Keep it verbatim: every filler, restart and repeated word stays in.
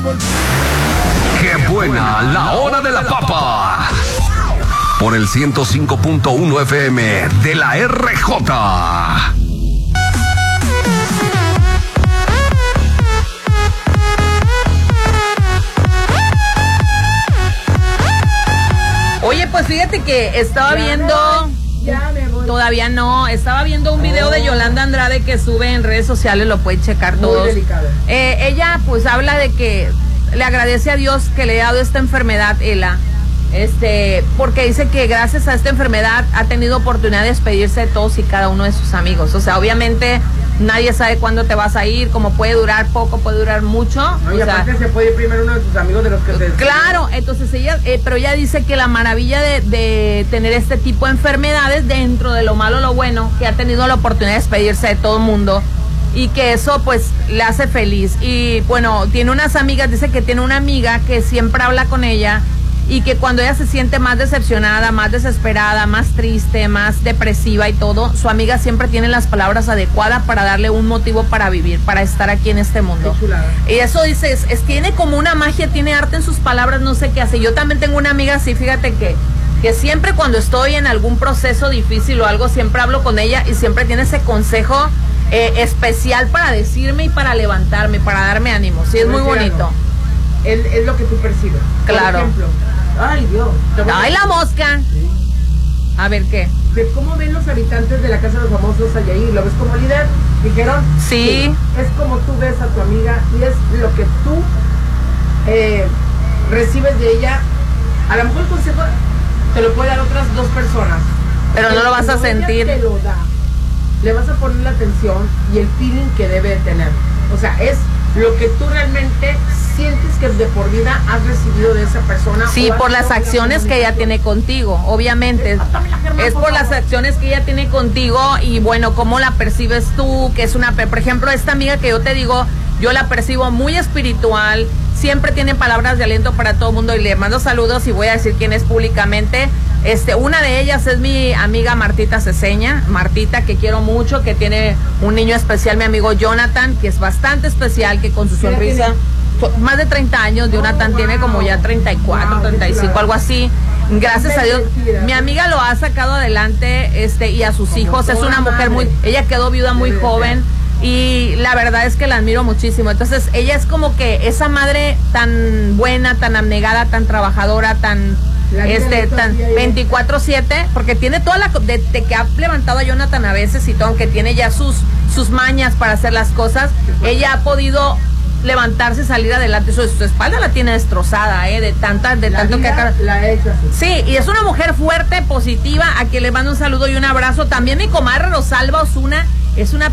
¡Qué buena la hora de la papa! Por el ciento cinco punto uno F M de la R J. Oye, pues fíjate que estaba viendo... Ya me voy. Todavía no, estaba viendo un video de Yolanda Andrade que sube en redes sociales, lo pueden checar todos. Muy delicado. Eh, ella pues habla de que le agradece a Dios que le ha dado esta enfermedad, Ela, este, porque dice que gracias a esta enfermedad ha tenido oportunidad de despedirse de todos y cada uno de sus amigos. O sea, obviamente nadie sabe cuándo te vas a ir, como puede durar poco, puede durar mucho. No, y o sea, aparte se puede ir primero uno de sus amigos de los que se... Claro, entonces ella, eh, pero ella dice que la maravilla de, de tener este tipo de enfermedades, dentro de lo malo, lo bueno, que ha tenido la oportunidad de despedirse de todo el mundo y que eso pues le hace feliz. Y bueno, tiene unas amigas, dice que tiene una amiga que siempre habla con ella y que cuando ella se siente más decepcionada, más desesperada, más triste, más depresiva y todo, su amiga siempre tiene las palabras adecuadas para darle un motivo para vivir, para estar aquí en este mundo. Y eso dice, es, es, tiene como una magia, tiene arte en sus palabras, no sé qué hace. Yo también tengo una amiga así, fíjate que, que siempre cuando estoy en algún proceso difícil o algo, siempre hablo con ella y siempre tiene ese consejo eh, especial para decirme y para levantarme, para darme ánimo. Sí, es muy bonito. Es, es lo que tú percibes. Claro. Por ejemplo, ay Dios. ¡Ay, la mosca! Sí. A ver, ¿qué? De cómo ven los habitantes de la Casa de los Famosos allá ahí, ¿lo ves como líder? Dijeron. Sí. Es como tú ves a tu amiga y es lo que tú eh, recibes de ella. A lo mejor el consejo te lo puede dar otras dos personas. Pero no lo vas a sentir. Te lo da. Le vas a poner la atención y el feeling que debe de tener. O sea, es lo que tú realmente sientes que de por vida has recibido de esa persona. Sí, por las acciones que ella tiene contigo, obviamente. Es por las acciones que ella tiene contigo y bueno, cómo la percibes tú, que es una... Por ejemplo, esta amiga que yo te digo, yo la percibo muy espiritual, siempre tiene palabras de aliento para todo el mundo y le mando saludos y voy a decir quién es públicamente. Este, una de ellas es mi amiga Martita Ceseña, Martita, que quiero mucho, que tiene un niño especial, mi amigo Jonathan, que es bastante especial, que con su sonrisa... Más de treinta años, Jonathan oh, wow. tiene como ya treinta y cuatro, wow, treinta y cinco, algo así. Gracias a Dios, mi amiga lo ha sacado adelante, este, y a sus como hijos. Es una mujer muy, ella quedó viuda muy joven y la verdad es que la admiro muchísimo. Entonces, ella es como que esa madre tan buena, tan abnegada, tan trabajadora, tan este, tan veinticuatro siete, porque tiene toda la de, de que ha levantado a Jonathan a veces y todo, aunque tiene ya sus sus mañas para hacer las cosas, ella ha podido levantarse y salir adelante. Su, su espalda la tiene destrozada, eh, de tanta, de la tanto que acá. La ha hecho así. Sí, y es una mujer fuerte, positiva, a quien le mando un saludo y un abrazo. También mi comadre Rosalba Osuna es una